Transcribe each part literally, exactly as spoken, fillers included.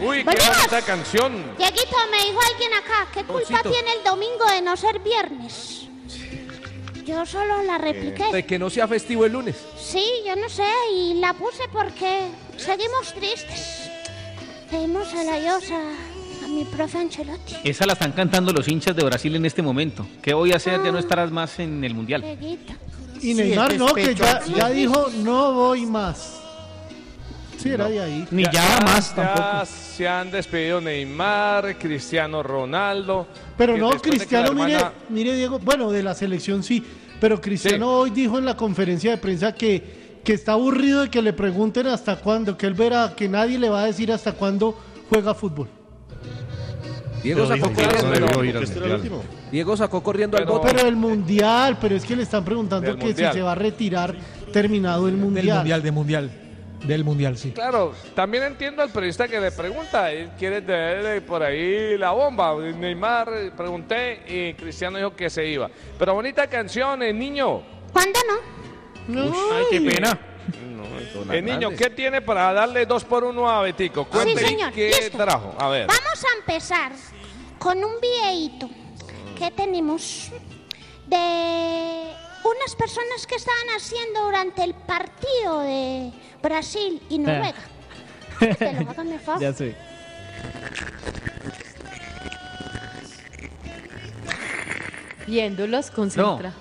Uy, qué Volvemos. bonita canción. Dieguito, me dijo alguien acá, ¿qué culpa Osito. tiene el domingo de no ser viernes? Yo solo la repliqué. De que no sea festivo el lunes. Sí, yo no sé, y la puse porque seguimos tristes. Pedimos a la diosa, a mi profe Ancelotti. Esa la están cantando los hinchas de Brasil en este momento. ¿Qué voy a hacer? Ya no estarás más en el Mundial. Dieguito. Y Neymar el no, que ya, despecho. ya dijo, no voy más. Sí, era de ahí. Ni ya, más ya tampoco. se han despedido Neymar, Cristiano Ronaldo. Pero que no, después de que Cristiano, la mire, hermana- mire, Diego, bueno, de la selección sí, pero Cristiano Sí. hoy dijo en la conferencia de prensa que, que está aburrido de que le pregunten hasta cuándo, que él verá que nadie le va a decir hasta cuándo juega fútbol. Diego Pero sacó, dijo que corriendo, no pero- debió porque ir al Este era el mundial. último. Diego sacó corriendo al Pero- bote. Pero el mundial, pero es que le están preguntando Del que mundial. si se va a retirar terminado el Del mundial. mundial, del mundial. Del mundial, sí. Claro, también entiendo al periodista que le pregunta, él quiere tener por ahí la bomba. Neymar, eh, pregunté y Cristiano dijo que se iba. Pero bonita canción, el niño. ¿Cuándo no? Ay, qué pena. El niño, ¿qué tiene para darle dos por uno a Betico? Cuente Sí, señor, qué listo. trajo. A ver. Vamos a empezar con un videíto que tenemos de unas personas que estaban haciendo durante el partido de Brasil y Noruega. Te lo hágame favor. Ya sé. Viéndolos, concentra.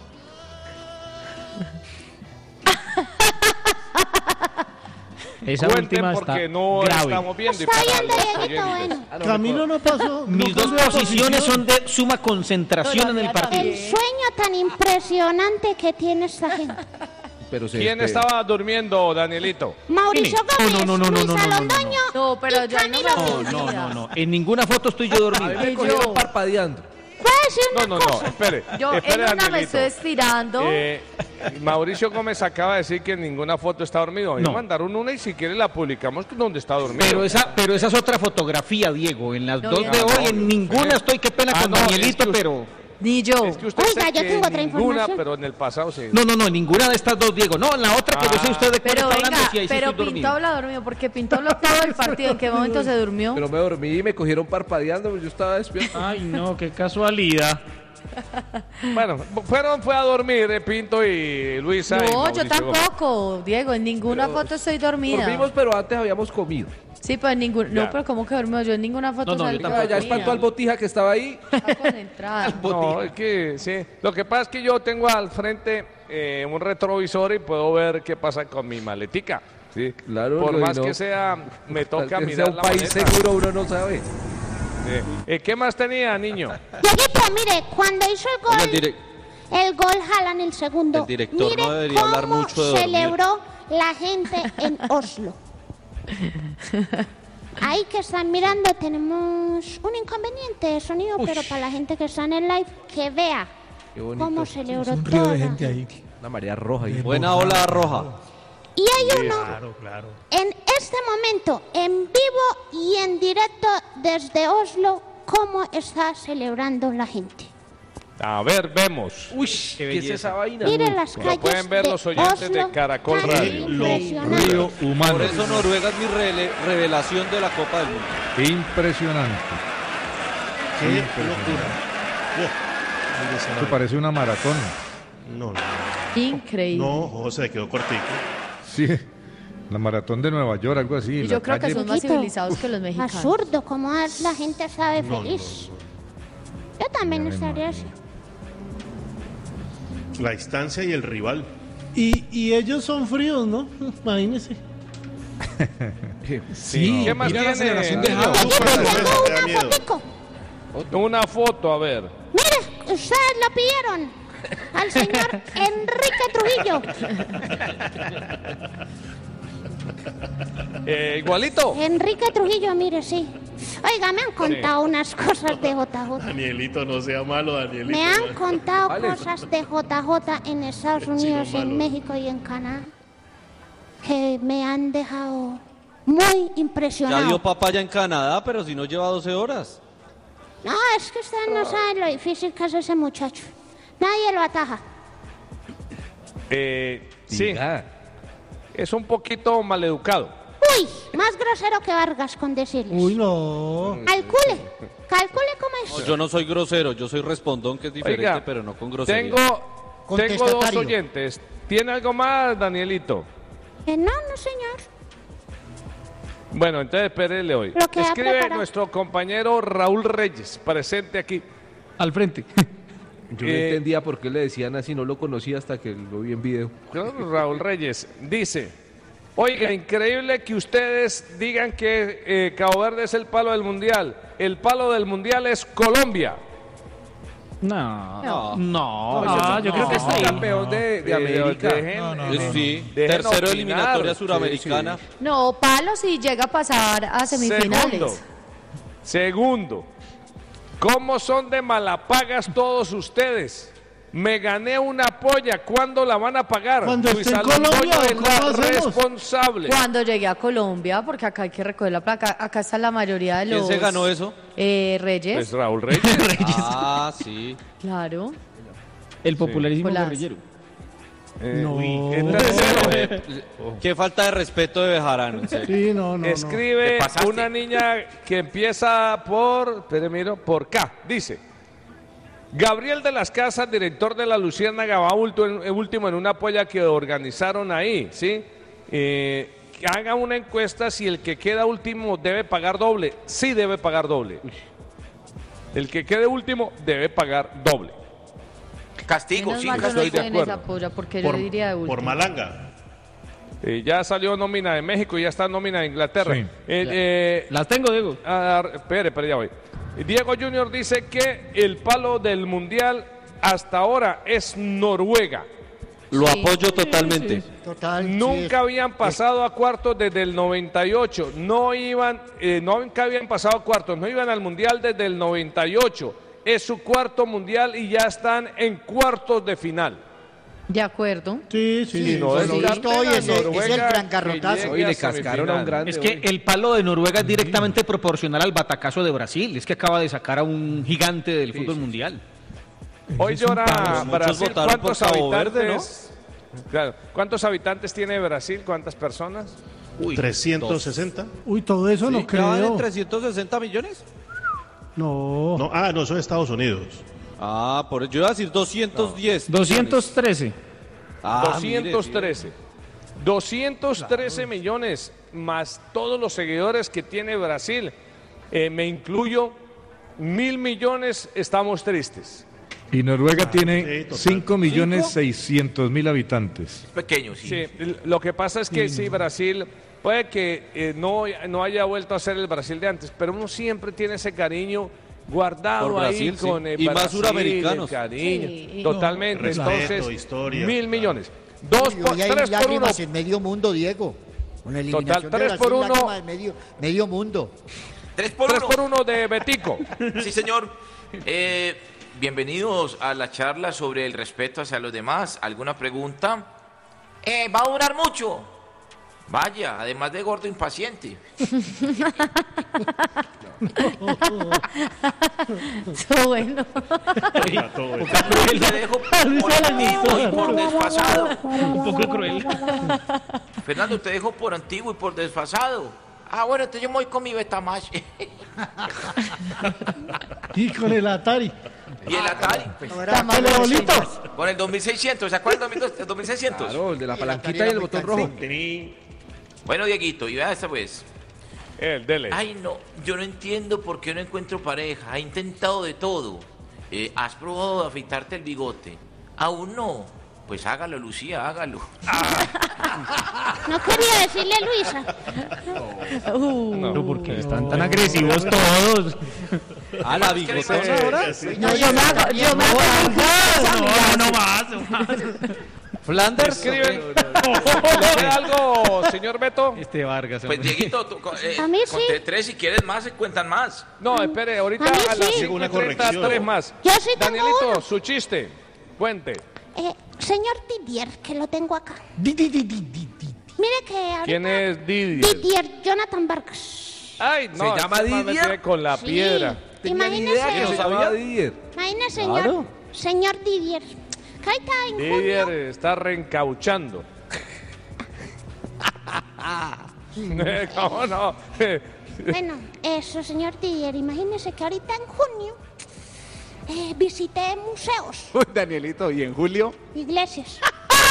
Esa Cuenten última está porque no grave. estamos viendo. y Está para viendo, los Dieguito, oyentes. bueno. Camilo no pasó. no Mis dos cambió de posiciones posición. son de suma concentración en el partido. El sueño tan impresionante que tiene esta gente. Pero se ¿Quién despe- estaba durmiendo, Danielito? Mauricio Gómez, No, no, no, no, Luis no, no, no, no. Alondoño No, pero y yo ahí no me Camilo voy. Vives. No, no, no. En ninguna foto estoy yo A dormido. mí me Y cogieron yo- parpadeando. ¿Puedo decir No, una no, no, cosa? espere. Yo espere, en una me Danielito. estoy estirando. Eh, Mauricio Gómez acaba de decir que en ninguna foto está dormido. Me No. mandaron una y si quiere la publicamos donde está dormido. Pero esa, pero esa es otra fotografía, Diego. En las No, dos ya de no. hoy, en ninguna estoy, qué pena Ah, con no, es Danielito, que usted- pero... Ni yo. Es que usted Oiga, sé yo que tengo otra ninguna, información. pero en el pasado sí. No, no, no, en ninguna de estas dos, Diego. No, en la otra que yo sé usted de cuál Pero está hablando, venga, si ahí sí pero estoy Pinto dormido. habla dormido, porque Pinto habló todo el partido. ¿En qué momento se durmió? Pero me dormí y me cogieron parpadeando, yo estaba despierto. Ay, no, qué casualidad. Bueno, fueron, fue a dormir eh, Pinto y Luisa. y No, yo Mauricio Gómez. tampoco, Diego. En ninguna Pero foto estoy dormida. Dormimos, pero antes habíamos comido. Sí, pero en ningún... Ya. No, pero ¿cómo que dormido? Yo en ninguna foto No, no, salí yo Ya, ya espantó al botija que estaba ahí. Está concentrada. No, es que sí. Lo que pasa es que yo tengo al frente eh, un retrovisor y puedo ver qué pasa con mi maletica. Sí. Claro, Por lo- más y no- que sea, me toca Tal que mirar sea un la país maleta. seguro, uno no sabe. Sí. Eh, ¿Qué más tenía, niño? Dieguito, mire, cuando hizo el gol, Oiga, el direc- el gol Haaland el segundo, El director mire no debería hablar cómo mucho de dormir. celebró la gente en Oslo. Ahí que están mirando tenemos un inconveniente de sonido, pero para la gente que está en el live, que vea Qué bonito. cómo celebró Un río toda de la gente ahí. Una marea roja. ahí. Buena ola roja. Y hay uno Claro, claro. en este momento, en vivo y en directo desde Oslo, cómo está celebrando la gente. A ver, vemos. Uy, ¿qué es esa vaina? Mire las Lo calles pueden ver de los oyentes Oslo, de Caracol tan Radio. impresionante. Río humano. Por eso Noruega es mi rele- revelación de la Copa del Mundo. Impresionante. Qué locura. Oh, mire esa Esto vaina. parece una maratón. No, no. Increíble. No, José, quedó cortico. Sí, la maratón de Nueva York, algo así. Y la yo creo que calle- son más Poquito. civilizados que los mexicanos. Absurdo, como la gente sabe No, no, feliz. Yo también Ya me estaría así. La distancia y el rival. Y, y ellos son fríos, ¿no? Imagínense. Sí. ¿Qué más mira la tiene? celebración de niño? Haaland. Dieguito, Bueno, tengo bueno, te da una miedo. fotico. Una foto, a ver. Mire, ustedes lo pidieron al señor Enrique Trujillo. Eh, igualito. Enrique Trujillo, mire, sí. Oiga, me han contado unas cosas de J J. Danielito, no sea malo, Danielito. Me han contado Vale. cosas de J J en Estados Chino Unidos, malo. en México y en Canadá que me han dejado muy Ya impresionado. dio papaya en Canadá, pero si no lleva doce horas. No, es que ustedes no saben lo difícil que es ese muchacho. Nadie lo ataja. Eh, sí, Diga. es un poquito maleducado. Uy, más grosero que Vargas con decirles. Uy, no. Calcule, calcule cómo es. No, yo no soy grosero, yo soy respondón, que es diferente, Oiga, pero no con grosería. Tengo, tengo dos Contestatario. oyentes. ¿Tiene algo más, Danielito? Eh, no, no, señor. Bueno, entonces espérele hoy. Lo que ha Escribe preparado. nuestro compañero Raúl Reyes, presente aquí. Al frente. Yo no Eh, entendía por qué le decían así, no lo conocía hasta que lo vi en video. Claro, Raúl Reyes dice, oiga, increíble que ustedes digan que eh, Cabo Verde es el palo del Mundial. El palo del Mundial es Colombia. No, No. no, Ah, yo creo que está ahí. campeón de, de Eh, América. dejen- No, no, Eh, sí, Dejen tercero opinar. eliminatoria suramericana. No, palo si llega a pasar a semifinales. Segundo, segundo, ¿cómo son de malapagas todos ustedes? Me gané una polla, ¿cuándo la van a pagar? Cuando Luis esté en Alonso Colombia, ¿o es cómo la hacemos? responsable. Cuando llegué a Colombia, porque acá hay que recoger la placa, acá está la mayoría de ¿Quién los... se ganó eso? Eh, Reyes, Pues Raúl Reyes. Ah, sí. claro. el popularísimo Hola. guerrillero. Eh, No. en tercero, Eh, Qué falta de respeto de Bejarano, en serio. Sí, no, no, no. escribe Te pasaste. una niña que empieza por, espere, miro, por K, dice. Gabriel de las Casas, director de la Luciérnaga, va ulto en- en último en una polla que organizaron ahí, ¿sí? Eh, que haga una encuesta si el que queda último debe pagar doble. Sí debe pagar doble. El que quede último debe pagar doble. Castigo, Menos sí, mal yo no estoy de estoy en acuerdo. esa polla, porque Por, yo diría de último. por malanga. Eh, ya salió nómina de México y ya está nómina de Inglaterra. Sí. Eh, eh, Las tengo, Diego. Ah, espere, espere, ya voy. Diego Junior dice que el palo del Mundial hasta ahora es Noruega. Lo Sí. apoyo totalmente. Total. sí, Nunca es- habían pasado a cuartos desde el noventa y ocho. No iban, eh, nunca habían pasado a cuartos, no iban al Mundial desde el noventa y ocho. Es su cuarto Mundial y ya están en cuartos de final. De acuerdo. Sí, sí. Sí, no por es lo darle visto hoy a es el- es el Noruega gran que garrotazo. llegue Hoy a le cascaron a un semifinal. grande. Es que hoy. el palo de Noruega es directamente proporcional al batacazo de Brasil. Es que acaba de sacar a un gigante del fútbol mundial. Hoy llora Muchos Brasil. votaron por ¿Cuántos Cabo Verde, habitantes? Claro. ¿Cuántos habitantes tiene Brasil? ¿Cuántas personas? Uy, trescientos sesenta. Uy, todo eso no ¿Sí? ¿Ya van en creo. trescientos sesenta millones? No. No, ah, no, son Estados Unidos. Ah, por yo iba a decir doscientos diez. doscientos trece. Ah, doscientos trece. mire, doscientos trece millones más todos los seguidores que tiene Brasil. Eh, me incluyo, mil millones, estamos tristes. Y Noruega sí, tiene total. cinco millones seiscientos mil habitantes. pequeño, sí. Sí, l- lo que pasa es que sí, Brasil, puede que eh, no, no haya vuelto a ser el Brasil de antes, pero uno siempre tiene ese cariño guardado Por ahí Brasil, sí. con el Y más Brasil, suramericanos. el cariño, Sí. totalmente. Respeto, Entonces, historia, mil claro. millones. Dos Uy, por, hoy hay tres por uno. lágrimas en medio mundo, Diego. Con la eliminación Total, tres de por Brasil, uno. lágrimas en medio, medio mundo. Tres por Tres uno. por uno de Betico. Sí, señor. Eh, bienvenidos a la charla sobre el respeto hacia los demás. ¿Alguna pregunta? Eh, ¿va a durar mucho? Vaya, además de gordo impaciente. Eso bueno. Te dejo por antiguo y por desfasado. Un poco cruel. Fernando, te dejo por antiguo y por desfasado. Ah, bueno, entonces yo me voy con mi Betamax. Y con el Atari. Y el Atari. Telebolito. Con el dos mil seiscientos. ¿Se acuerdan del dos mil seiscientos? Claro, el de la palanquita y el botón rojo. Bueno, Dieguito, y vea esta pues. El dele. Ay, no, yo no entiendo por qué no encuentro pareja. He intentado de todo. Eh, ¿Has probado de afeitarte el bigote? Aún no. Pues hágalo, Lucía, hágalo. No quería decirle a Luisa. No, porque están tan agresivos todos. Ah, la bigotona ahora. No, yo me hago, yo me hago No, no más. no más. Flanders. Escriben. ¿Le algo, señor Beto? Este Vargas. Pues, hombre. Dieguito, tú, co- eh, A mí sí. conté tres, si quieres más, se cuentan más. No, espere, ahorita A mí a las sí. cinco Una y treinta, corrección. tres más. Yo sí tengo Danielito, uno. su chiste. Cuente. Eh, señor Didier, que lo tengo acá. Di, di, di, di, di, di. Mire que ahorita... ¿Quién es Didier? Didier Jonathan Vargas. Ay, no, ¿Se llama este man me Didier? tiene con la Sí. piedra. Tenía ni idea que Imagínese, se llamaba Didier. imagínese, señor, Claro. señor Didier. Que ahorita en Didier junio... está reencauchando. ¿Cómo no? Bueno, eso, señor Didier, imagínese que ahorita en junio eh, visité museos, Uy, Danielito, ¿y en julio? iglesias.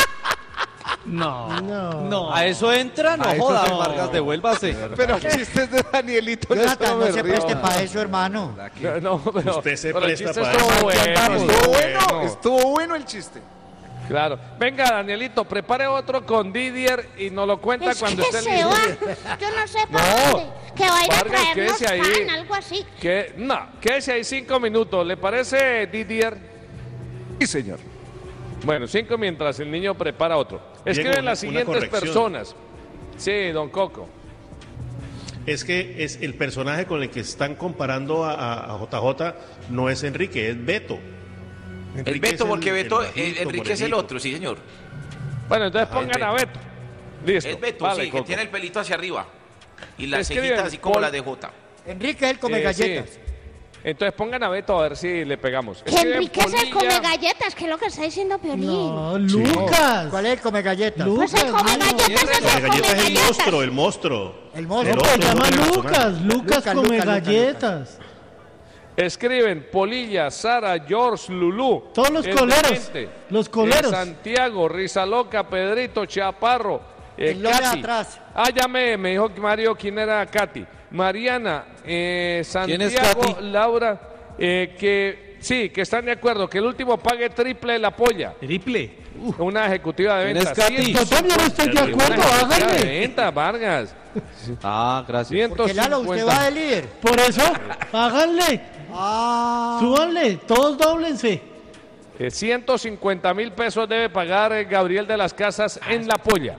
No, No. no. A eso entra, no A eso joda, no. Vargas, devuélvase. Pero chistes de Danielito. yo Jonathan, solo no me se río. preste para eso, hermano. No, pero, Usted se pero el presta chiste para estuvo eso. bueno. Estuvo bueno, bueno. estuvo bueno el chiste. Claro. Venga, Danielito, prepare otro con Didier y nos lo cuenta Es cuando que esté se listo. va, yo no sé para No, dónde, que va a ir a Vargas, traernos quédese ahí. pan, algo así. Que, no, quédese ahí cinco minutos. ¿Le parece, Didier? Sí, señor. Bueno, cinco mientras el niño prepara otro. Escriben una- las una siguientes corrección. personas. Sí, don Coco. Es que es el personaje con el que están comparando a, a- a J J no es Enrique, es Beto. El Enrique Beto, es porque Beto, bajito, el- Enrique es el morenito. otro, sí, señor. Bueno, entonces Ah, pongan el a Beto. Beto. Listo. El Beto, Vale, sí, Coco. que tiene el pelito hacia arriba. Y las Escriben, cejitas así como Paul- las de Jota. Enrique, él come Eh, galletas. sí. Entonces pongan a Beto a ver si le pegamos. Que Escriben Enrique se Polilla. come galletas, que es lo que está diciendo Piolín. No, Lucas. ¿Cuál es el come galletas? Pues el come Lucas, galletas es Come el come galletas es el galletas. monstruo, el monstruo. El No, monstruo. El pues otro llama no es Lucas. Lucas Lucas, come Lucas, galletas. Escriben Polilla, Sara, George, Lulú. Todos los El coleros, Demente, los coleros. eh, Santiago, Risa Loca, Pedrito, Chaparro, eh, El nombre Katy. atrás. Ah, ya me, me dijo Mario quién era Katy. Mariana, eh, ¿Quién es Santiago, Katy? Laura, eh, que sí, que están de acuerdo, que el último pague triple la polla. Triple. Una ejecutiva de ¿Quién es ventas. Katy? ciento Yo también estoy de Una acuerdo, ejecutiva de háganle. ventas, Vargas. Ah, gracias. Porque Lalo, usted va de líder. Por eso, háganle, Ah. súbanle, todos dóblense. Eh, ciento cincuenta mil pesos debe pagar eh, Gabriel de las Casas en la polla.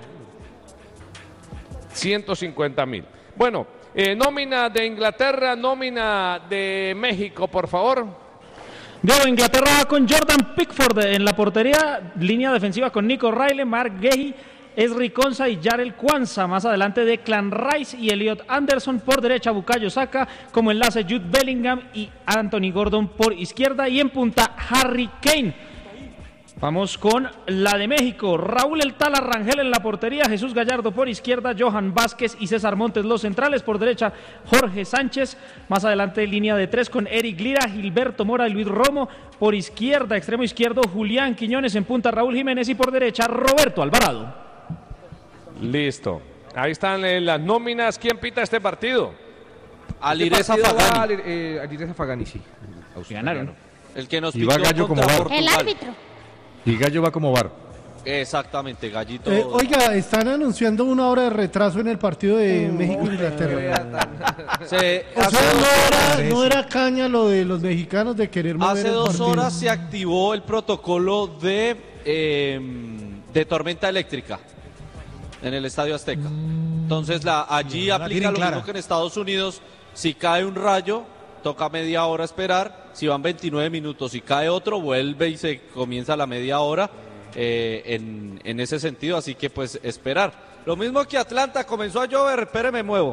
ciento cincuenta mil. Bueno, eh, nómina de Inglaterra, nómina de México, por favor. Diego, Inglaterra va con Jordan Pickford en la portería, línea defensiva con Nico Riley, Mark Gay, Esri Konsa y Jarel Kwanza. Más adelante Declan Rice y Elliot Anderson por derecha, Bukayo Saka como enlace, Jude Bellingham y Anthony Gordon por izquierda y en punta Harry Kane. Vamos con la de México, Raúl El Tala Rangel en la portería, Jesús Gallardo por izquierda, Johan Vázquez y César Montes los centrales, por derecha Jorge Sánchez, más adelante línea de tres con Eric Lira, Gilberto Mora y Luis Romo, por izquierda, extremo izquierdo Julián Quiñones, en punta Raúl Jiménez y por derecha Roberto Alvarado. Listo. Ahí están eh, las nóminas. ¿Quién pita este partido? Alireza Este partido va Fagani. a- eh, Alireza Fagani, sí. Ganaron. El que nos Y va pitó Gallo contra como VAR. Portugal. El árbitro. Y Gallo va como bar. Exactamente, Gallito. Eh, oiga, están anunciando una hora de retraso en el partido de México-Inglaterra. Se- O hace sea, dos no horas- era, no era caña lo de los mexicanos de querer mover Hace el dos partido. horas se activó el protocolo de, eh, de tormenta eléctrica en el Estadio Azteca. Entonces la, allí la aplica tienen lo clara. mismo que en Estados Unidos. Si cae un rayo, toca media hora esperar. Si van veintinueve minutos, si cae otro, vuelve y se comienza la media hora eh, en, en ese sentido. Así que pues esperar. Lo mismo que Atlanta, comenzó a llover, espere, me muevo.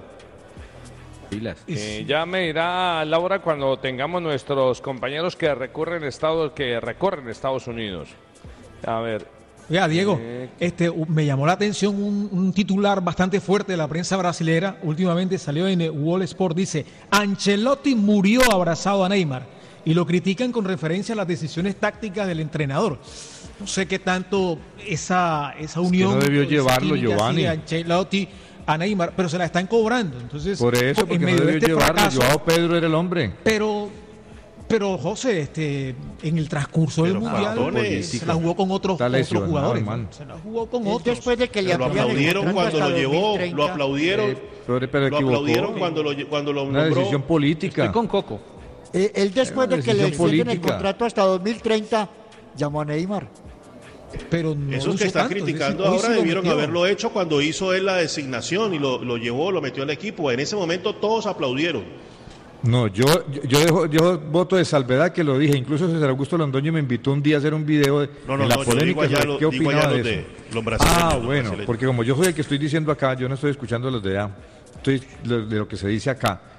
Pilas. Eh, ya me dirá Laura cuando tengamos nuestros compañeros que recurren Estados, que recorren Estados Unidos. A ver. Oiga, Diego, Eh, este, u- me llamó la atención un, un titular bastante fuerte de la prensa brasilera. Últimamente salió en eh, Wall Sport, dice, Ancelotti murió abrazado a Neymar. Y lo critican con referencia a las decisiones tácticas del entrenador. No sé qué tanto esa, esa que unión. no debió esa llevarlo, química así Giovanni. de Ancelotti a Neymar, pero se la están cobrando. Entonces, Por eso, en porque no medio de debió este llevarlo. fracaso, Joao Pedro era el hombre. pero, pero José, este, en el transcurso del Pero Mundial faltones. se la jugó con otros, Está otros lesionado, jugadores. hermano. Se la jugó con Es otros. después de que le Pero lo amplían el aplaudieron contrato cuando hasta lo llevó, dos mil treinta. lo aplaudieron, Eh, pero, pero lo equivocó. aplaudieron cuando lo, cuando lo Una nombró. decisión política. Estoy con Coco. Eh, él después Era de una que le decisión extienden el política. contrato hasta dos mil treinta, llamó a Neymar. Pero no lo Esos usó que están tanto, es criticando decir, hoy sí ahora lo debieron metió. haberlo hecho cuando hizo él la designación y lo, lo llevó, lo metió al equipo. En ese momento todos aplaudieron. No, yo, yo, yo dejo, yo voto de salvedad que lo dije. Incluso César Augusto Londoño me invitó un día a hacer un video de No, no, en la no, yo polémica digo allá sobre lo- qué digo allá opinaba de los eso. de- los brasileños, ah, los bueno, brasileños. porque como yo soy el que estoy diciendo acá, yo no estoy escuchando los de allá. Estoy lo- de lo que se dice acá.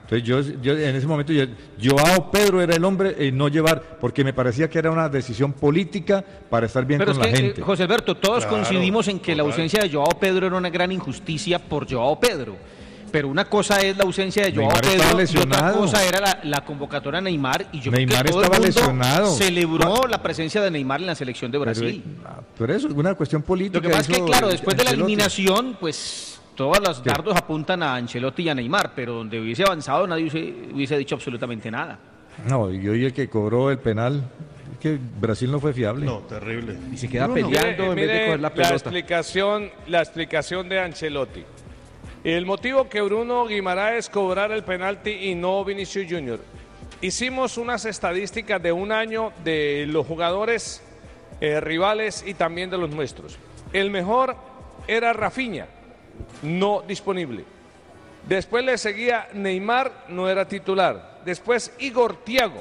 Entonces yo, yo en ese momento, yo, Joao Pedro era el hombre en no llevar, porque me parecía que era una decisión política para estar bien Pero con es la que, gente. eh, José Alberto, todos Claro, coincidimos en que la total. ausencia de Joao Pedro era una gran injusticia por Joao Pedro. Pero una cosa es la ausencia de Joao Neymar estaba Pedro y otra lesionado. cosa era la, la convocatoria a Neymar. Y yo Neymar creo que todo estaba el mundo lesionado. celebró la presencia de Neymar en la selección de Brasil. Pero, pero eso es una cuestión política. Lo que pasa es que, hizo claro, después de la Ancelotti. eliminación, pues todos los ¿Qué? dardos apuntan a Ancelotti y a Neymar, pero donde hubiese avanzado nadie hubiese, hubiese dicho absolutamente nada. No, y hoy el que cobró el penal, es que Brasil no fue fiable. No, terrible. Y se queda Mire, peleando en vez de mire coger la la pelota. explicación, la explicación de Ancelotti. El motivo que Bruno Guimaraes cobrara el penalti y no Vinicius Junior. Hicimos unas estadísticas de un año de los jugadores eh, rivales y también de los nuestros. El mejor era Rafinha, no disponible. Después le seguía Neymar, no era titular. Después Igor Thiago.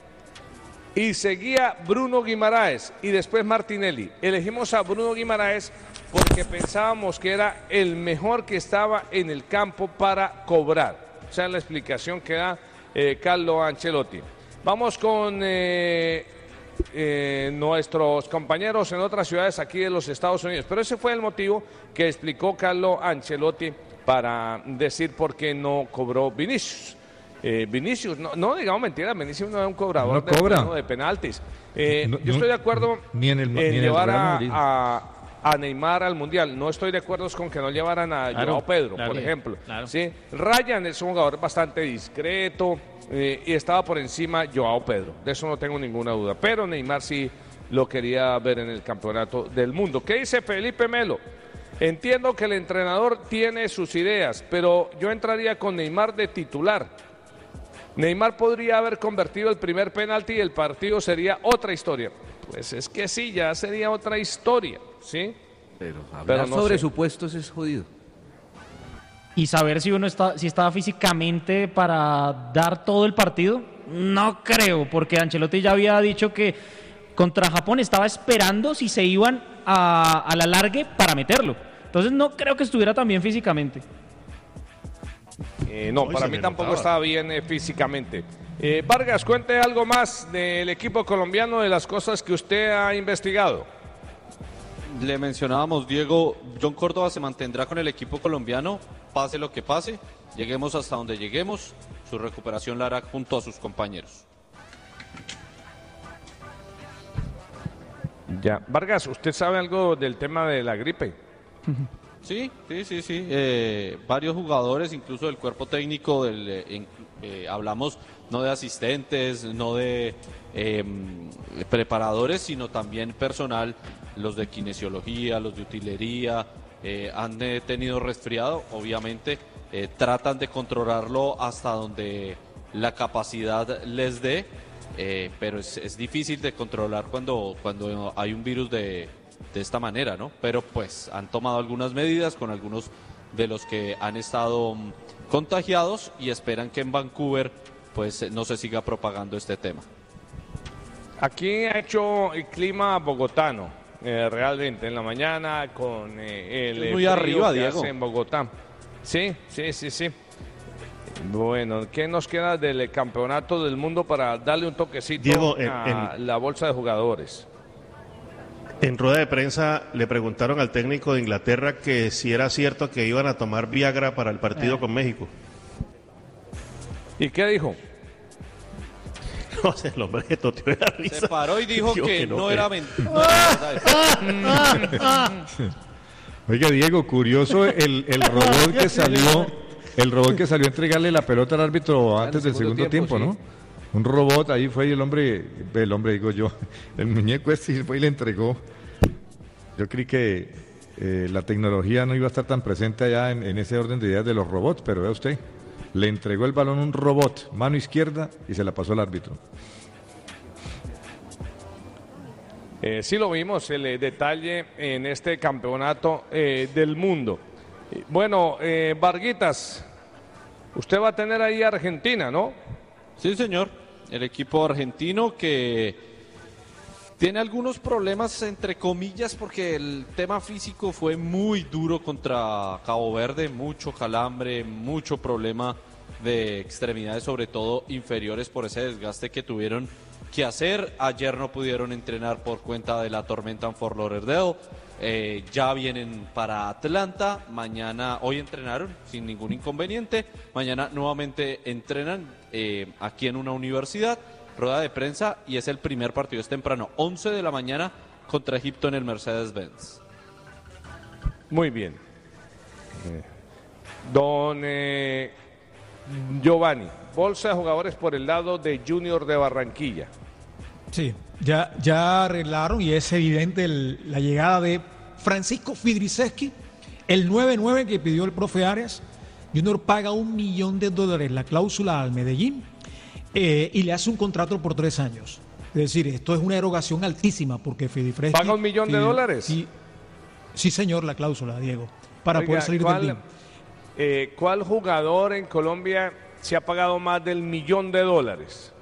Y seguía Bruno Guimaraes y después Martinelli. Elegimos a Bruno Guimaraes porque pensábamos que era el mejor que estaba en el campo para cobrar. O sea, la explicación que da eh, Carlo Ancelotti. Vamos con eh, eh, nuestros compañeros en otras ciudades aquí de los Estados Unidos. Pero ese fue el motivo que explicó Carlo Ancelotti para decir por qué no cobró Vinicius. Eh, Vinicius, no, no digamos mentira, Vinicius no es un cobrador No de, cobra. no, de penaltis. Eh, No, yo no, estoy de acuerdo ni en el- en ni en el llevar Real a, Madrid. a- a Neymar al Mundial. No estoy de acuerdo con que no llevaran a Claro, Joao Pedro, claro, por ejemplo. claro. ¿Sí? Ryan es un jugador bastante discreto eh, y estaba por encima Joao Pedro. De eso no tengo ninguna duda. Pero Neymar sí lo quería ver en el campeonato del mundo. ¿Qué dice Felipe Melo? Entiendo que el entrenador tiene sus ideas, pero yo entraría con Neymar de titular. Neymar podría haber convertido el primer penalti y el partido sería otra historia. Pues es que sí, ya sería otra historia, ¿sí? Pero hablar Pero no sobre sé. supuestos es jodido. Y saber si uno está, si estaba físicamente para dar todo el partido, no creo, porque Ancelotti ya había dicho que contra Japón estaba esperando si se iban a, a la largue para meterlo. Entonces no creo que estuviera tan bien físicamente. Eh, no, Hoy para se mí le tampoco notaba. estaba bien eh, físicamente. Eh, Vargas, cuente algo más del equipo colombiano, de las cosas que usted ha investigado. Le mencionábamos, Diego, John Córdoba se mantendrá con el equipo colombiano, pase lo que pase, lleguemos hasta donde lleguemos, su recuperación la hará junto a sus compañeros. Ya, Vargas, ¿usted sabe algo del tema de la gripe? Sí, sí, sí, sí. Eh, varios jugadores, incluso del cuerpo técnico, del, eh, en- eh, hablamos no de asistentes, no de eh, preparadores, sino también personal, los de kinesiología, los de utilería, eh, han eh, tenido resfriado, obviamente, eh, tratan de controlarlo hasta donde la capacidad les dé, eh, pero es, es difícil de controlar cuando, cuando hay un virus de de esta manera, ¿no? Pero pues han tomado algunas medidas con algunos de los que han estado mm, contagiados y esperan que en Vancouver pues eh, no se siga propagando este tema. Aquí ha hecho el clima bogotano, eh, realmente, en la mañana con eh, el Es eh, muy frío arriba, que Diego. hace en Bogotá. Sí, sí, sí, sí. Bueno, ¿qué nos queda del campeonato del mundo para darle un toquecito Diego, en- a la bolsa de jugadores? En rueda de prensa le preguntaron al técnico de Inglaterra que si era cierto que iban a tomar Viagra para el partido con México. ¿Y qué dijo? No sé, el hombre toteó de la risa. Se paró y dijo Dijo que, que no, no que- era mentira. Oiga, Diego, curioso el, el robot que salió, el robot que salió a entregarle la pelota al árbitro antes del segundo tiempo, ¿no? Un robot, ahí fue y el hombre, el hombre digo yo, el muñeco este fue y le entregó. Yo creí que eh, la tecnología no iba a estar tan presente allá en, en ese orden de ideas de los robots, pero vea usted, le entregó el balón a un robot, mano izquierda, y se la pasó al árbitro. Eh, sí lo vimos, el eh, detalle en este campeonato eh, del mundo. Eh, Bueno, eh, Varguitas, usted va a tener ahí a Argentina, ¿no? Sí, señor. El equipo argentino que tiene algunos problemas, entre comillas, porque el tema físico fue muy duro contra Cabo Verde, mucho calambre, mucho problema de extremidades, sobre todo inferiores, por ese desgaste que tuvieron que hacer. Ayer no pudieron entrenar por cuenta de la tormenta en Fort Lauderdale. Eh, ya vienen para Atlanta. Mañana, hoy entrenaron sin ningún inconveniente. Mañana nuevamente entrenan eh, aquí en una universidad. Rueda de prensa y es el primer partido. Es temprano, once de la mañana contra Egipto en el Mercedes-Benz. Muy bien. Eh, don eh, Giovanni, bolsa de jugadores por el lado de Junior de Barranquilla. Sí, ya, ya arreglaron y es evidente el- la llegada de Francisco Fidriceski, el nueve nueve que pidió el profe Arias. Junior paga un millón de dólares la cláusula al Medellín eh, y le hace un contrato por tres años. Es decir, esto es una erogación altísima porque Fidriceski... ¿Paga un millón de dólares? Sí, sí, señor, la cláusula, Diego, para Oiga, poder salir ¿cuál, del B I M. eh, ¿Cuál jugador en Colombia se ha pagado más del millón de dólares?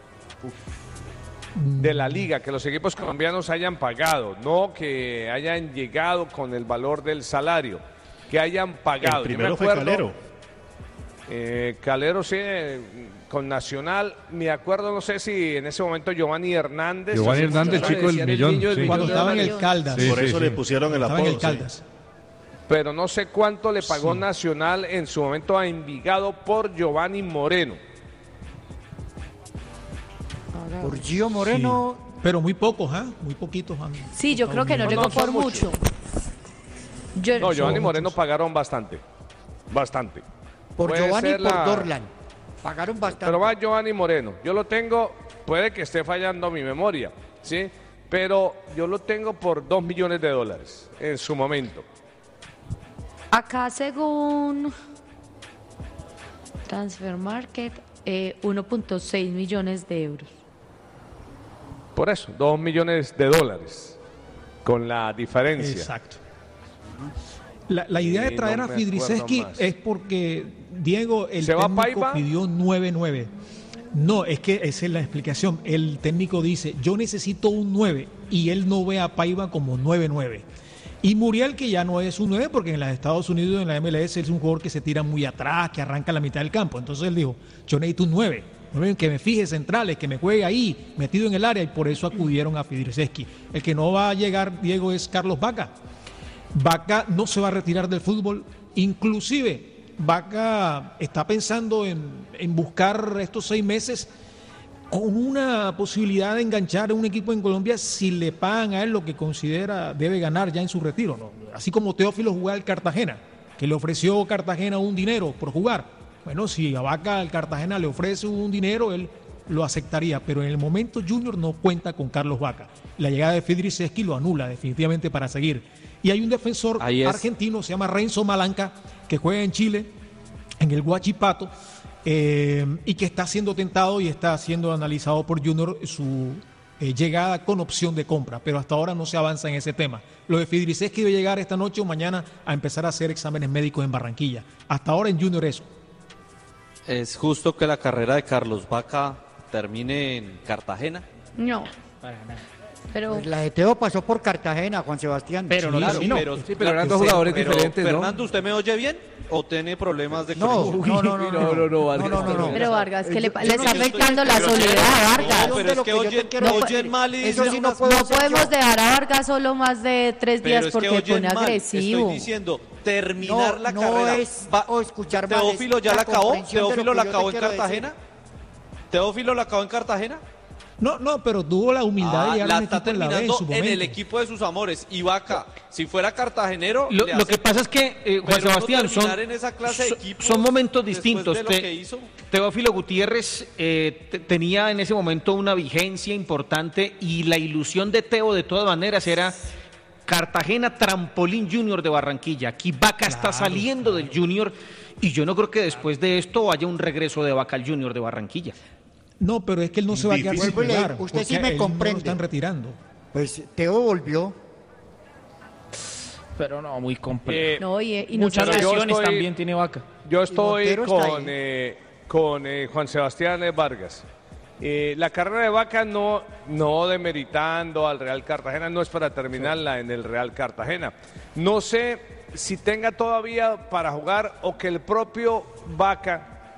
De la liga, que los equipos colombianos hayan pagado, no que hayan llegado con el valor del salario, que hayan pagado. El Yo me primero fue acuerdo, Calero. eh, Calero sí, eh, con Nacional, me acuerdo, no sé si en ese momento Giovanni Hernández. Giovanni Hernández, chico del millón. sí. Cuando estaba en el Caldas. Sí, Por sí, eso sí. le pusieron el Estaba en apodo. el sí. Caldas. Pero no sé cuánto le pagó Nacional en su momento a Envigado por Giovanni Moreno. Por Gio Moreno, Sí, pero muy pocos, ¿ah? Muy poquitos. han Sí, yo creo que no No, llegó no, son por mucho. Yo, No, Giovanni muchos. Moreno pagaron bastante. Bastante. por Puede Giovanni y ser por la- Dorlan. Pagaron bastante. Pero va Giovanni Moreno. Yo lo tengo, puede que esté fallando mi memoria, ¿sí? Pero yo lo tengo por dos millones de dólares en su momento. acá según Transfer Market, eh, uno punto seis millones de euros. Por eso, dos millones de dólares. Con la diferencia. Exacto. La, la idea de Sí, traer no a me Fidriceski acuerdo más. es porque Diego, el ¿Se va técnico Paiva? pidió nueve nueve. No, es que esa es la explicación. El técnico dice, yo necesito un nueve y él no ve a Paiva como nueve nueve. Y Muriel, que ya no es un nueve porque en los Estados Unidos, en la M L S, es un jugador que se tira muy atrás, que arranca a la mitad del campo. Entonces él dijo, yo necesito un nueve. nueve que me fije centrales, que me juegue ahí, metido en el área, y por eso acudieron a Fidriceski. El que no va a llegar, Diego, es Carlos Vaca. Vaca no se va a retirar del fútbol, inclusive Vaca está pensando en, en buscar estos seis meses con una posibilidad de enganchar a un equipo en Colombia si le pagan a él lo que considera debe ganar ya en su retiro, ¿no? Así como Teófilo jugaba al Cartagena, que le ofreció Cartagena un dinero por jugar. Bueno, si a Vaca al Cartagena le ofrece un dinero, él lo aceptaría, pero en el momento Junior no cuenta con Carlos Vaca. La llegada de Fidriceski lo anula definitivamente para seguir. Y hay un defensor Ahí es. argentino, se llama Renzo Malanca, que juega en Chile, en el Huachipato, eh, y que está siendo tentado y está siendo analizado por Junior su eh, llegada con opción de compra, pero hasta ahora no se avanza en ese tema. Lo de Fidriceski debe llegar esta noche o mañana a empezar a hacer exámenes médicos en Barranquilla. Hasta ahora en Junior eso. ¿Es justo que la carrera de Carlos Vaca termine en Cartagena? No. Pero Pues la de Teo pasó por Cartagena, Juan Sebastián. Pero no Claro, terminó. pero, Sí, pero eran dos jugadores pero, diferentes, ¿no? Fernando, ¿usted me oye bien o tiene problemas de No, conexión? no, no, no, no, no, no, no, Vargas. no, no, no. Pero Vargas, que le, Yo- le yo está no estoy- afectando la pero- soledad, Vargas. No, pero de es lo que que yo te oyen, quiero oyen decir. mal y Eso dicen sí no unas- puedo No hacer podemos yo. dejar a Vargas solo más de tres Pero días es que porque oyen pone mal. agresivo. Estoy diciendo, terminar No, la no carrera. es Va- o escuchar mal, ¿Teófilo es ya la la acabó? comprensión de lo ¿Teófilo que la yo te acabó en quiero decir. Cartagena? ¿Teófilo la acabó en Cartagena? No, no, pero tuvo la humildad Ah, de llegar a la un está equipo en la B en terminando su en, momento. el equipo de sus amores. Y Vaca, si fuera cartagenero, Lo, le lo hace- que pasa es que, eh, Juan Pero no Sebastián, son, terminar en esa clase de son- equipos son momentos después distintos. de lo Te- que hizo. Teófilo Gutiérrez eh, te- tenía en ese momento una vigencia importante y la ilusión de Teo de todas maneras era Cartagena Trampolín Junior de Barranquilla. Aquí Vaca está saliendo del Junior y yo no creo que después de esto haya un regreso de Vaca al Junior de Barranquilla. No, pero es que él no se va a quedar sin Vuelvo y le- jugar. usted sí porque me él no lo comprende. están retirando. Pues Teo volvió. Pero no, muy complejo. Eh, No, y, y no Muchas se- yo lesiones estoy- también tiene Vaca. Yo estoy Montero está con, ahí. eh, con eh, Juan Sebastián eh, Vargas. Eh, la carrera de Vaca no, no demeritando al Real Cartagena, no es para terminarla en el Real Cartagena. No sé si tenga todavía para jugar o que el propio Vaca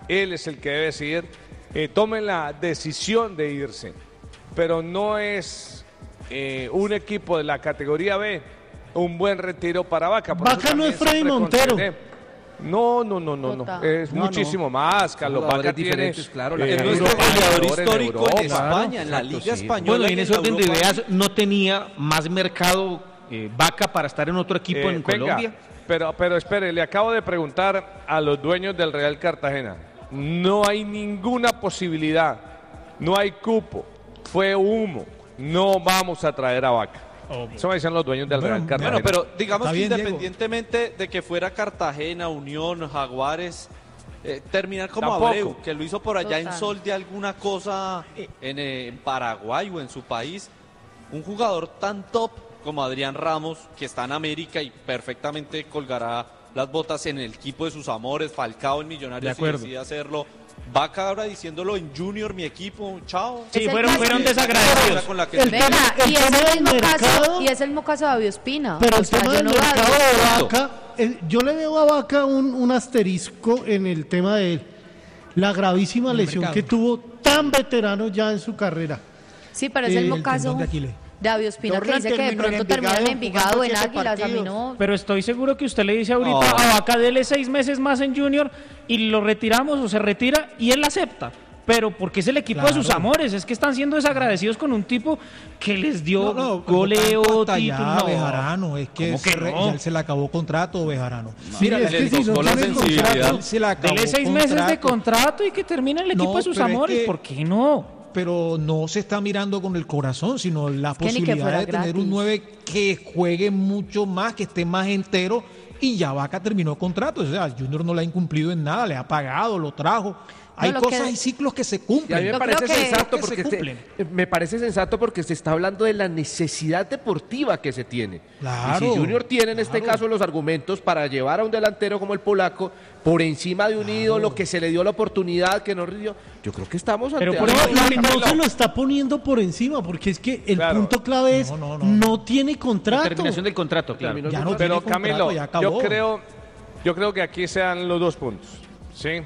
él es el que debe decidir, eh, tome la decisión de irse, pero no es eh, un equipo de la categoría B un buen retiro para Vaca. Por Vaca eso no es también Freddy siempre Montero. consideré- No, no, no, no, no. Total. Es No, muchísimo no. más, Carlos. Jugadores Vaca tiene diferentes, claro, la eh, Es Europa, nuestro Europa, goleador jugador en histórico en Europa. España, en la Exacto, Liga sí. Española. Bueno, y en y ese orden de Europa. ideas no tenía más mercado eh, Vaca para estar en otro equipo Eh, en venga, Colombia. Pero, pero espere, le acabo de preguntar a los dueños del Real Cartagena. No hay ninguna posibilidad, no hay cupo, fue humo, no vamos a traer a Vaca. Eso me dicen los dueños del Bueno, Real Cartagena. Bueno, pero digamos Está que bien, Diego. independientemente de que fuera Cartagena, Unión, Jaguares, eh, terminar como Tampoco. Abreu, que lo hizo por allá en Total. sol de alguna cosa en, eh, en Paraguay o en su país, un jugador tan top como Adrián Ramos, que está en América y perfectamente colgará las botas en el equipo de sus amores, Falcao en De Millonarios si acuerdo. decide hacerlo. Vaca ahora diciéndolo en Junior, mi equipo, chao. Sí, Es el fueron, caso- fueron La desagradecidos. con la que El se- Venga, el y es tema el del mismo mercado- caso, y es el mismo caso de David Ospina. Pero O el sea, tema yo del no veo a mercado David- de Vaca, eh, yo le veo a Vaca un, un asterisco en el tema de él. La gravísima El lesión mercado. que tuvo tan veterano ya en su carrera. Sí, pero es Eh, el el mismo caso tendón de Aquiles. de David Ospina, que Dorlan dice que de terminó en pronto terminó en Envigado, Envigado, jugando en siete Águilas, a mí partidos. no. Pero estoy seguro que usted le dice ahorita No. a Vaca, dele seis meses más en Junior y lo retiramos o se retira y él acepta. Pero porque es el equipo de sus Claro. amores, es que están siendo desagradecidos con un tipo que les dio No, no, goleo, tanto hasta título. ya, No. Bejarano, es que, ¿Cómo que se re- no? ya se le acabó contrato, Bejarano. Mira, Mira, es le que si no tocó la tiene sensibilidad. contrato, él se le acabó Dele seis meses de contrato. contrato y que termine el equipo No, de sus pero es amores. que- ¿Por qué no? Pero no se está mirando con el corazón, sino la que ni que posibilidad fuera de tener gratis. un nueve que juegue mucho más, que esté más entero, y ya Vaca terminó contrato. O sea, Junior no le ha incumplido en nada, le ha pagado, lo trajo. Hay lo cosas que- y ciclos que se Y a cumplen. mí me Yo parece creo que- sensato que se porque se- cumplen. eh, me parece sensato porque se está hablando de la necesidad deportiva que se tiene. Claro, y si Junior tiene en este claro. caso los argumentos para llevar a un delantero como el polaco por encima de un ídolo que se le dio la oportunidad que no rindió, yo creo que estamos ante Pero por algo- eso- y no se lo está poniendo por encima, porque es que el Claro. punto clave es No, no, no, no. tiene contrato. Terminación del contrato, claro. Terminó Ya el no contrato. Pero tiene contrato, Camilo, ya acabó. yo creo, yo creo que aquí se dan los dos puntos, ¿sí?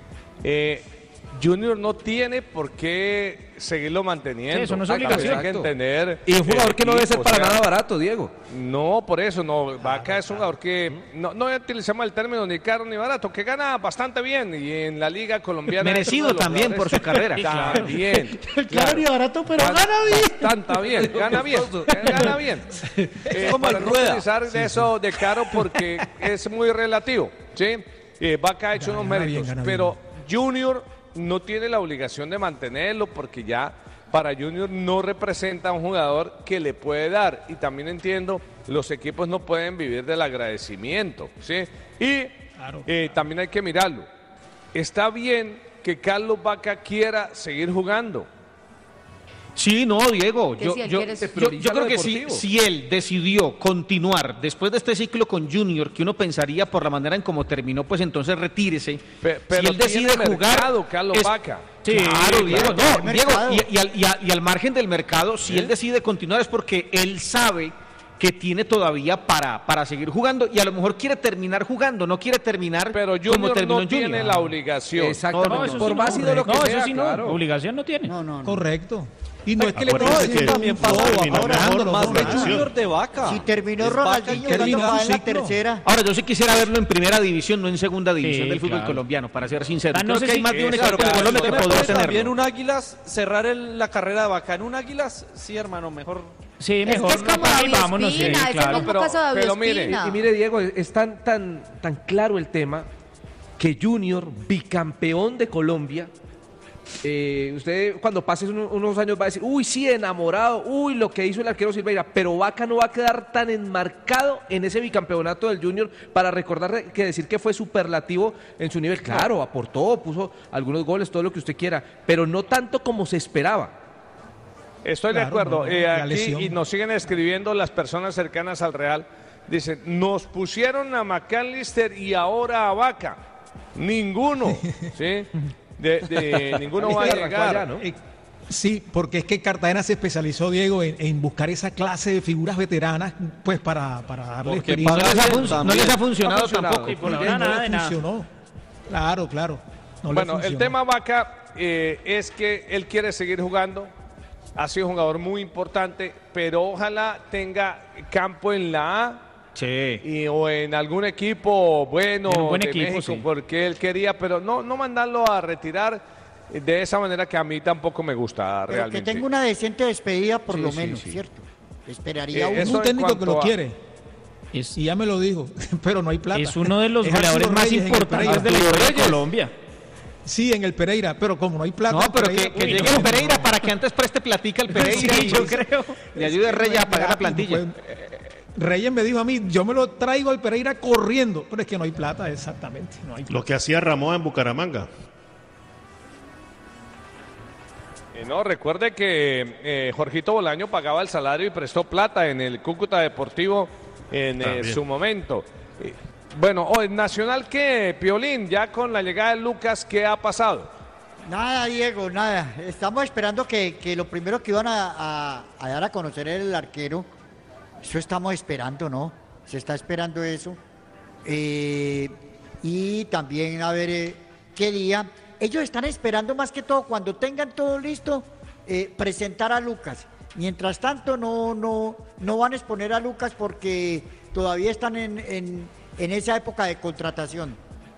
Eh, Junior no tiene por qué seguirlo manteniendo. Sí, eso no es Hay obligación. que entender. Y un jugador el que no debe ser equipo, para o sea, nada barato, Diego. No, por eso no. Vaca es un jugador que no, no utilizamos el término ni caro ni barato, que gana bastante bien y en la liga colombiana. Merecido es uno de los también por su carrera. jugadores- También. Claro, y barato, pero gana bien. Bastante bien, gana bien, gana bien. Eh, como para el no Rueda. utilizar de eso de caro porque es muy relativo, ¿sí? Eh, Vaca ha hecho Gana unos bien, méritos, gana pero Junior no tiene la obligación de mantenerlo porque ya para Junior no representa a un jugador que le puede dar. Y también entiendo, los equipos no pueden vivir del agradecimiento, ¿sí? Y eh, también hay que mirarlo. Está bien que Carlos Vaca quiera seguir jugando. Sí, no, Diego. Que Yo, si él yo- quiere- yo- prioriza yo creo lo que si, deportivo. si él decidió continuar después de este ciclo con Junior, que uno pensaría por la manera en cómo terminó, pues entonces retírese. Pe- pero si él decide tiene jugar, mercado, Carlos es- Vaca. Sí, Claro, claro, Diego. claro, No, hay Diego, mercado. y, y al, y a- y al margen del mercado, si él decide continuar es porque él sabe que tiene todavía para, para seguir jugando y a lo mejor quiere terminar jugando, no quiere terminar Pero como Junior terminó no en Junior. tiene la obligación. Exactamente. No, eso por sí más no. ídolo que No, sea, eso sí no. claro. Obligación no tiene. No, no, no. Correcto. Y no es que le Acuérdense esté que haciendo también un pasa robo, terminó aprovechándolo, más ¿no? de Claro. Junior de Vaca. Si terminó Es Ronaldinho Vaca jugando terminó para un en la ciclo. tercera. Ahora, yo sí quisiera verlo en primera división, no en segunda división Sí, del fútbol claro. colombiano, para ser sincero. Ah, no Creo sé que hay si- más de un Claro, equipo en pero Colombia usted que me podría puede tenerlo. También un Águilas, cerrar el- la carrera de Vaca en un Águilas, sí, hermano, mejor. Sí, Es mejor. que es como no, ahí David vámonos, sí, Ospina, es el claro. mismo pero- caso de David pero mire, Ospina. Y mire, Diego, es tan, tan, tan claro el tema que Junior, bicampeón de Colombia, eh, usted cuando pase uno- unos años va a decir, uy, sí, enamorado, uy, lo que hizo el arquero Silveira, pero Vaca no va a quedar tan enmarcado en ese bicampeonato del Junior para recordar que decir que fue superlativo en su nivel. Claro, aportó, puso algunos goles, todo lo que usted quiera, pero no tanto como se esperaba. Estoy de Claro, acuerdo. no, no, Eh, la aquí, lesión. y nos siguen escribiendo las personas cercanas al Real. Dicen, nos pusieron a McAllister y ahora a Vaca. Ninguno, ¿sí? De, de- ninguno va a Arrancó llegar. allá, ¿no? Eh, Sí, porque es que Cartagena se especializó, Diego, en, en buscar esa clase de figuras veteranas, pues para, para darle Porque experiencia. paga No les ha bien fun- no también. les ha funcionado Ha funcionado. tampoco. Y por Muy ahora bien, no nada le de nada. funcionó. Claro, claro. No le Bueno, el funcionó. tema Vaca eh, es que él quiere seguir jugando. Ha sido un jugador muy importante, pero ojalá tenga campo en la A. Sí. Y, o en algún equipo bueno En un buen de equipo, México, sí. porque él quería, pero no, no mandarlo a retirar de esa manera que a mí tampoco me gusta Pero realmente. que tenga una decente despedida por Sí, lo sí, menos, sí. ¿cierto? Esperaría Eh, uno. eso un en técnico que cuanto lo a- quiere. Es, Y ya me lo dijo, pero no hay plata. es uno de los Es goleadores Arturo más Reyes en el importantes Pereira. de la historia de Reyes. Colombia. Sí, en el Pereira, pero como no hay plata. No, en pero Pereira, que, que uy, llegue no, el Pereira no. para que antes preste platica el Pereira. Sí, yo creo. Le ayude a Reyes a pagar la plantilla. Pues, eh, Reyes me dijo a mí, yo me lo traigo al Pereira corriendo, pero es que no hay plata, exactamente. No hay plata. Lo que hacía Ramón en Bucaramanga. Eh, no, recuerde que eh, Jorgito Bolaño pagaba el salario y prestó plata en el Cúcuta Deportivo en eh, También. su momento. Eh, bueno, oh, en Nacional, ¿qué, Piolín? Ya con la llegada de Lucas, ¿qué ha pasado? Nada, Diego, nada. Estamos esperando que, que lo primero que iban a, a- a dar a conocer era el arquero. Eso estamos esperando, ¿no? Se está esperando eso. Eh, y también a ver eh, qué día. Ellos están esperando más que todo, cuando tengan todo listo, eh, presentar a Lucas. Mientras tanto, no, no, no van a exponer a Lucas porque todavía están en, en, en esa época de contratación.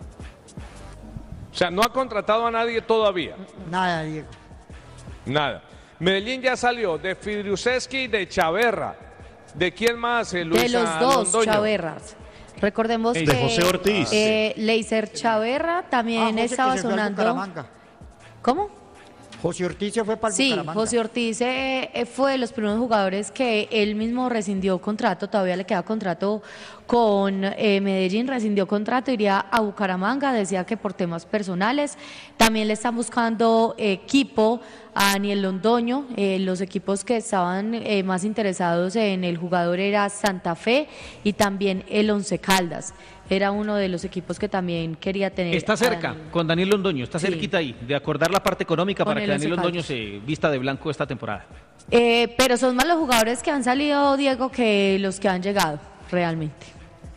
O sea, no ha contratado a nadie todavía. Nada, Diego. Nada. Medellín ya salió de Fidriuseski y de Chaverra. ¿De quién más, eh, Luisa De los dos Londoño? Chaverras. Recordemos De que José Ortiz. eh, Leiser Chaverra Ah, también José, que estaba se fue al sonando. Bucaramanga. ¿Cómo? José Ortiz se fue para el Sí, Bucaramanga. José Ortiz eh, eh, fue de los primeros jugadores que él mismo rescindió contrato, todavía le queda contrato con eh, Medellín, rescindió contrato, iría a Bucaramanga, decía que por temas personales. También le están buscando equipo a Daniel Londoño, eh, los equipos que estaban eh, más interesados en el jugador era Santa Fe y también el Once Caldas. Era uno de los equipos que también quería tener. Está a cerca Daniel. con Daniel Londoño, está Sí. cerquita ahí, de acordar la parte económica Con para el que Daniel Once Londoño Caldas. se vista de blanco esta temporada. Eh, pero son más los jugadores que han salido, Diego, que los que han llegado, realmente.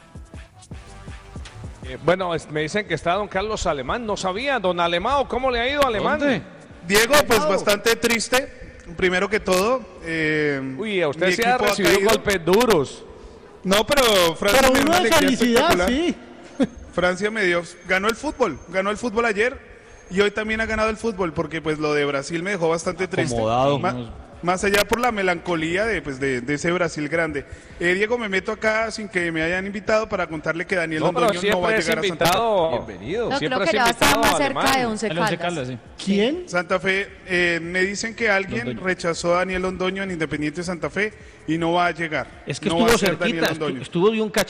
Eh, bueno, es- me dicen que está don Carlos Alemán. No sabía, don Alemán, ¿cómo le ha ido a Alemán? ¿Dónde? Diego, pues bastante triste. Primero que todo. eh, Uy, a usted mi se ha equipo ha recibido caído. golpes duros. No, pero Francia Pero me dio uno una de alegría felicidad, espectacular. sí. Francia me dio, ganó el fútbol, ganó el fútbol ayer y hoy también ha ganado el fútbol porque pues lo de Brasil me dejó bastante triste. Acomodado. Ma- más allá por la melancolía de, pues, de, de ese Brasil grande. Eh, Diego, me meto acá sin que me hayan invitado para contarle que Daniel No, pero Londoño no va a siempre es llegar a Santa Fe. invitado. Bienvenido. No, Siempre creo es que ya estaba invitado más a cerca Alemán. de Once El Once Caldas. Caldas, sí. ¿Quién? Santa Fe, eh, me dicen que alguien Londoño. rechazó a Daniel Londoño en Independiente Santa Fe y no va a llegar. Es que No va estuvo a ser Daniel cerquita, estu- Londoño. estuvo de un cachito.